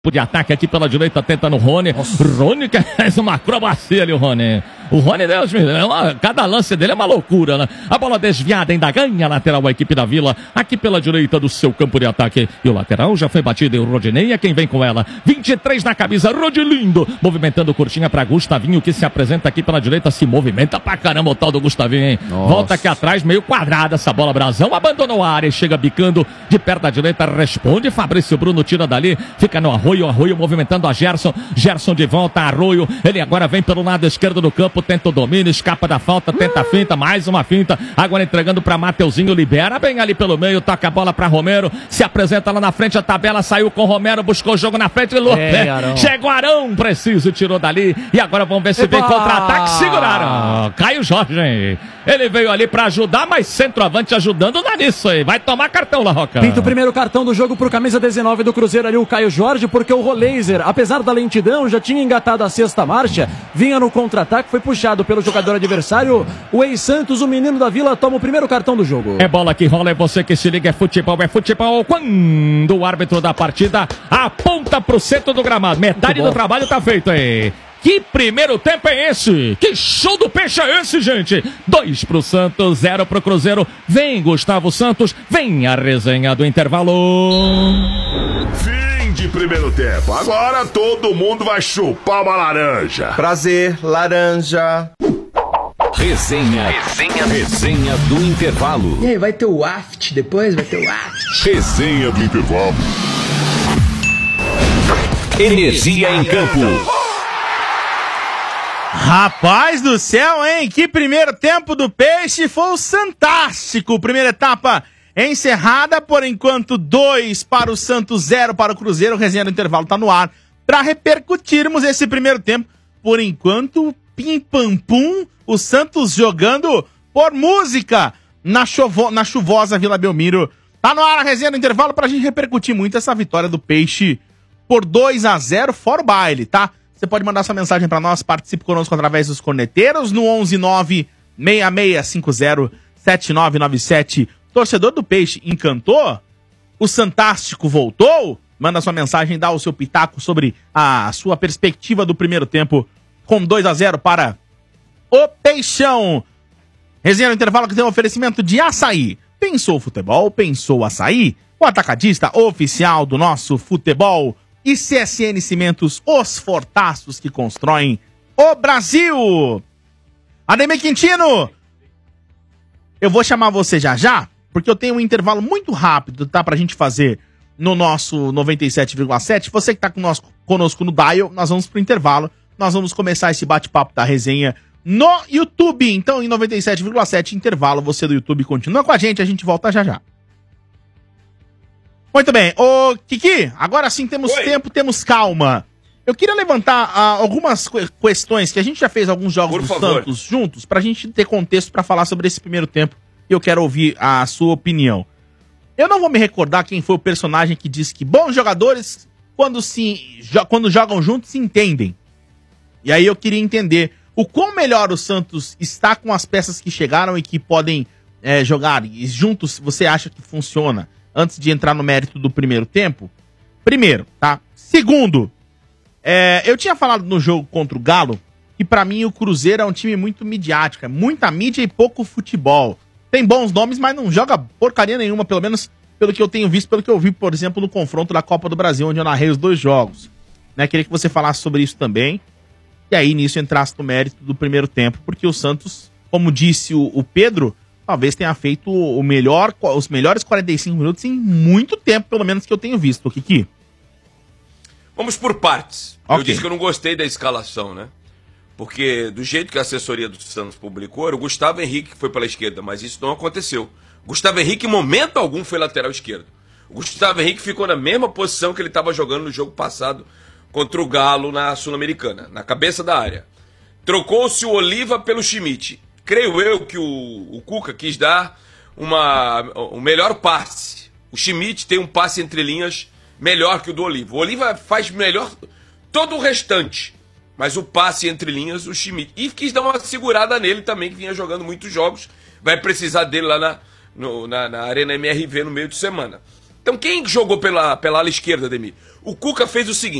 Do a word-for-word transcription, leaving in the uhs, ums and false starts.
de ataque aqui pela direita, tenta no Rony. Nossa. Rony que faz uma acrobacia ali, o Rony. O Rony, Deus me é uma, cada lance dele é uma loucura, né? A bola desviada ainda ganha a lateral a equipe da Vila, aqui pela direita do seu campo de ataque. E o lateral já foi batido, e o Rodinei é quem vem com ela. vinte e três na camisa, Rodilindo, movimentando curtinha pra Gustavinho, que se apresenta aqui pela direita, se movimenta pra caramba o tal do Gustavinho, hein? Nossa. Volta aqui atrás, meio quadrada essa bola, Brasão, abandonou a área e chega bicando de perto da direita, responde, Fabrício Bruno tira dali, fica no Arroio, Arroio movimentando a Gerson, Gerson de volta, Arroio, ele agora vem pelo lado esquerdo do campo, tenta o domínio, escapa da falta, tenta a finta, mais uma finta, agora entregando pra Mateuzinho, libera bem ali pelo meio, toca a bola pra Romero, se apresenta lá na frente, a tabela saiu com Romero, buscou o jogo na frente, Lopé, chegou Arão, preciso, tirou dali, e agora vamos ver se Epa! Vem contra-ataque, seguraram, Caio Jorge, ele veio ali pra ajudar, mas centroavante ajudando, não é nisso aí, vai tomar cartão lá, Roca. Pinta o primeiro cartão do jogo pro camisa dezenove do Cruzeiro ali, o Caio Jorge, porque o Roleiser, apesar da lentidão, já tinha engatado a sexta marcha, vinha no contra-ataque, foi puxado pelo jogador adversário, o Ex Santos, o menino da Vila, toma o primeiro cartão do jogo. É bola que rola, é você que se liga, é futebol, é futebol, quando o árbitro da partida aponta pro centro do gramado, metade do trabalho tá feito aí. Que primeiro tempo é esse? Que show do peixe é esse, gente? Dois pro Santos, zero pro Cruzeiro. Vem, Gustavo Santos, vem a resenha do intervalo. Fim de primeiro tempo. Agora todo mundo vai chupar uma laranja. Prazer, laranja. Resenha, resenha, resenha do intervalo. E aí, vai ter o aft depois? Vai ter o aft. Resenha do intervalo. Energia em campo. Rapaz do céu, hein? Que primeiro tempo do Peixe foi fantástico. Primeira etapa encerrada, por enquanto dois para o Santos, zero para o Cruzeiro. O resenha do intervalo tá no ar para repercutirmos esse primeiro tempo. Por enquanto, pim pam pum, o Santos jogando por música na, chuvo, na chuvosa Vila Belmiro. Tá no ar a resenha do intervalo pra gente repercutir muito essa vitória do Peixe por dois a zero, fora o baile, tá? Você pode mandar sua mensagem para nós, participe conosco através dos corneteiros no onze nove seis seis cinco zero sete nove nove sete. Torcedor do Peixe, encantou? O Santástico voltou? Manda sua mensagem, dá o seu pitaco sobre a sua perspectiva do primeiro tempo com dois a zero para o Peixão. Resenha no intervalo que tem um oferecimento de açaí. Pensou futebol? Pensou açaí? O atacadista oficial do nosso futebol. E C S N Cimentos, os fortaços que constroem o Brasil. Ademir Quintino, eu vou chamar você já já, porque eu tenho um intervalo muito rápido, tá, pra gente fazer no nosso noventa e sete vírgula sete. Você que tá conosco, conosco no Dial, nós vamos pro intervalo. Nós vamos começar esse bate-papo da resenha no YouTube. Então, em noventa e sete vírgula sete, intervalo, você do YouTube continua com a gente, a gente volta já já. Muito bem, ô Kiki, agora sim temos Oi. tempo, temos calma. Eu queria levantar ah, algumas que- questões que a gente já fez alguns jogos Por do favor. Santos juntos, pra gente ter contexto pra falar sobre esse primeiro tempo, e eu quero ouvir a sua opinião. Eu não vou me recordar quem foi o personagem que disse que bons jogadores, quando, se, jo- quando jogam juntos, se entendem. E aí eu queria entender o quão melhor o Santos está com as peças que chegaram e que podem é, jogar e juntos, você acha que funciona? Antes de entrar no mérito do primeiro tempo. Primeiro, tá? Segundo, é, eu tinha falado no jogo contra o Galo que pra mim o Cruzeiro é um time muito midiático, é muita mídia e pouco futebol. Tem bons nomes, mas não joga porcaria nenhuma, pelo menos pelo que eu tenho visto, pelo que eu vi, por exemplo, no confronto da Copa do Brasil, onde eu narrei os dois jogos. Né? Queria que você falasse sobre isso também. E aí, nisso, entrasse no mérito do primeiro tempo, porque o Santos, como disse o, o Pedro, talvez tenha feito o melhor, os melhores quarenta e cinco minutos em muito tempo, pelo menos que eu tenho visto, Kiki. Vamos por partes. Okay. Eu disse que eu não gostei da escalação, né? Porque do jeito que a assessoria do Santos publicou, era o Gustavo Henrique que foi pela esquerda, mas isso não aconteceu. O Gustavo Henrique, em momento algum, foi lateral esquerdo. O Gustavo Henrique ficou na mesma posição que ele estava jogando no jogo passado contra o Galo na Sul-Americana, na cabeça da área. Trocou-se o Oliva pelo Schmidt. Creio eu que o, o Cuca quis dar uma, o melhor passe. O Schmidt tem um passe entre linhas melhor que o do Oliva. O Oliva faz melhor todo o restante, mas o passe entre linhas, o Schmidt. E quis dar uma segurada nele também, que vinha jogando muitos jogos. Vai precisar dele lá na, no, na, na Arena M R V no meio de semana. Então quem jogou pela, pela ala esquerda, Ademir? O Cuca fez o seguinte.